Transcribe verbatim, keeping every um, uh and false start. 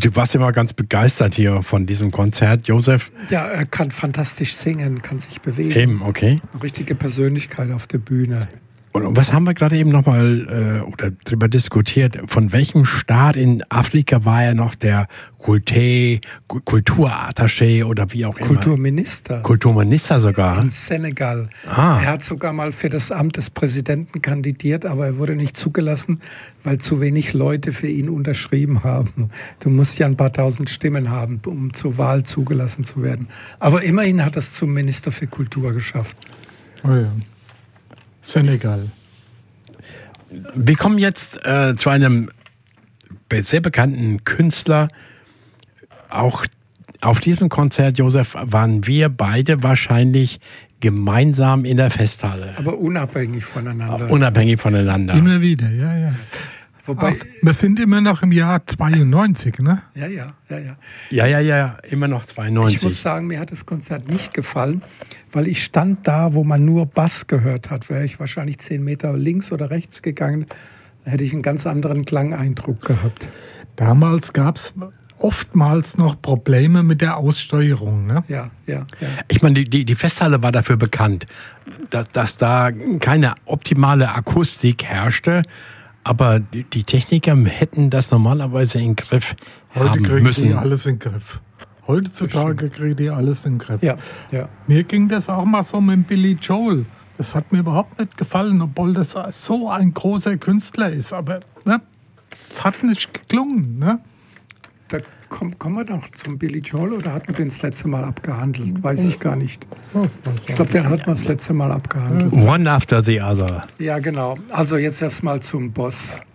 du warst immer ganz begeistert hier von diesem Konzert, Josef. Ja, er kann fantastisch singen, kann sich bewegen. Eben, okay. Eine richtige Persönlichkeit auf der Bühne. Und was haben wir gerade eben nochmal äh, oder drüber diskutiert? Von welchem Staat in Afrika war er noch der Kulté, Kulturattaché oder wie auch immer? Kulturminister. Kulturminister sogar. In Senegal. Ah. Er hat sogar mal für das Amt des Präsidenten kandidiert, aber er wurde nicht zugelassen, weil zu wenig Leute für ihn unterschrieben haben. Du musst ja ein paar tausend Stimmen haben, um zur Wahl zugelassen zu werden. Aber immerhin hat er es zum Minister für Kultur geschafft. Oh ja. Senegal. Wir kommen jetzt äh, zu einem sehr bekannten Künstler. Auch auf diesem Konzert, Josef, waren wir beide wahrscheinlich gemeinsam in der Festhalle. Aber unabhängig voneinander. Unabhängig voneinander. Immer wieder, ja, ja. Wobei, Ach, wir sind immer noch im Jahr zweiundneunzig, ne? ja, ja, ja, ja. Ja, ja, ja, immer noch zweiundneunzig. Ich muss sagen, mir hat das Konzert nicht gefallen, weil ich stand da, wo man nur Bass gehört hat. Wäre ich wahrscheinlich zehn Meter links oder rechts gegangen, hätte ich einen ganz anderen Klangeindruck gehabt. Damals gab es oftmals noch Probleme mit der Aussteuerung, ne? Ja, ja, ja. Ich meine, die, die, die Festhalle war dafür bekannt, dass, dass da keine optimale Akustik herrschte. Aber die, die Techniker hätten das normalerweise in den Griff Heute haben kriegen müssen. die alles in den Griff. Heutzutage kriegen die alles in den Griff. Ja, ja. Mir ging das auch mal so mit Billy Joel. Das hat mir überhaupt nicht gefallen, obwohl das so ein großer Künstler ist. Aber ne, es hat nicht geklungen. Ne? Da kommen, kommen wir doch zum Billy Joel oder hatten wir den das letzte Mal abgehandelt? Weiß ich gar nicht. Ich glaube, den hatten wir das letzte Mal abgehandelt. One after the other. Ja, genau. Also jetzt erstmal zum Boss.